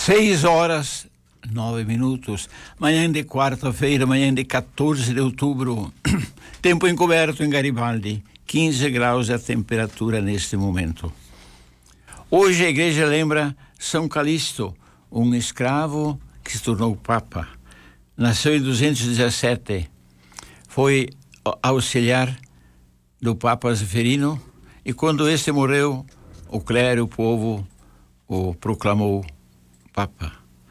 6h09. Manhã de quarta-feira, manhã de 14 de outubro. Tempo encoberto em Garibaldi. 15 graus a temperatura neste momento. Hoje a igreja lembra São Calixto, um escravo que se tornou papa. Nasceu em 217. Foi auxiliar do Papa Zeferino, e quando este morreu, o clero, o povo, o proclamou Papa.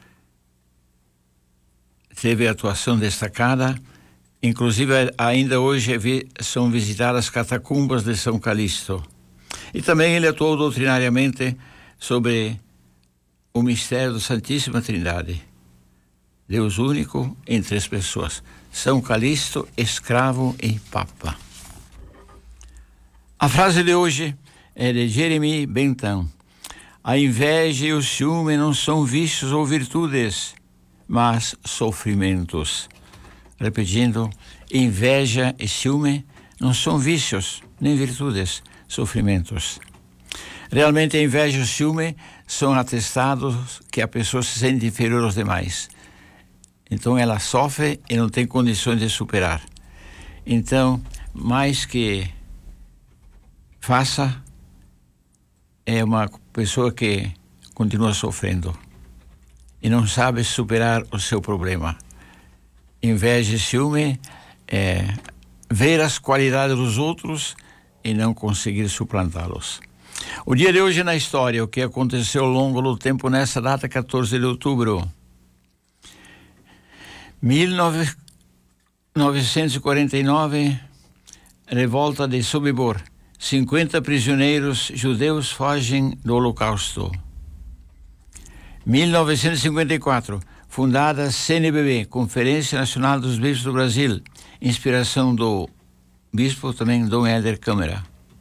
Teve atuação destacada, inclusive ainda hoje são visitadas as catacumbas de São Calixto. E também ele atuou doutrinariamente sobre o mistério da Santíssima Trindade. Deus único em três pessoas. São Calixto, escravo e Papa. A frase de hoje é de Jeremy Bentham. A inveja e o ciúme não são vícios ou virtudes, mas sofrimentos. Repetindo, inveja e ciúme não são vícios nem virtudes, sofrimentos. Realmente a inveja e o ciúme são atestados que a pessoa se sente inferior aos demais. Então ela sofre e não tem condições de superar. Então, mais que faça, é uma pessoa que continua sofrendo e não sabe superar o seu problema. Inveja e ciúme é ver as qualidades dos outros e não conseguir suplantá-los. O dia de hoje na história, o que aconteceu ao longo do tempo nessa data, 14 de outubro. 1949, revolta de Sobibor. 50 prisioneiros judeus fogem do Holocausto. 1954, fundada a CNBB, Conferência Nacional dos Bispos do Brasil, inspiração do bispo também Dom Helder Câmara.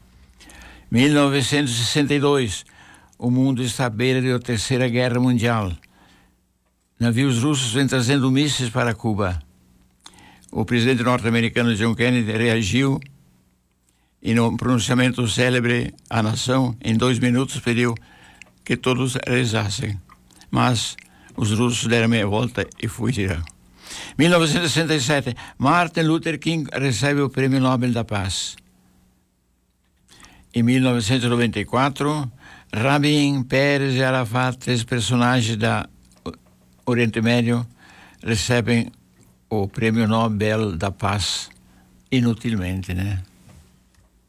1962, o mundo está à beira da Terceira Guerra Mundial. Navios russos vêm trazendo mísseis para Cuba. O presidente norte-americano John Kennedy reagiu e no pronunciamento célebre à nação, em 2 minutos, pediu que todos rezassem. Mas os russos deram meia volta e fugiram. 1967, Martin Luther King recebe o Prêmio Nobel da Paz. Em 1994, Rabin, Peres e Arafat, 3 personagens da Oriente Médio, recebem o Prêmio Nobel da Paz inutilmente, né?